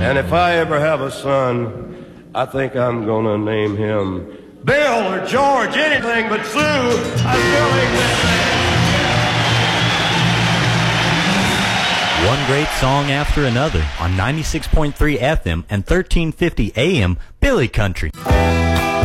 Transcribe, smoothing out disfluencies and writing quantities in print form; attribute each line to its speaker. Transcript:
Speaker 1: And if I ever have a son, I think I'm gonna name him Bill or George, anything but Sue. I still ain't that.
Speaker 2: One great song after another on 96.3 FM and 1350 AM, Billy Country.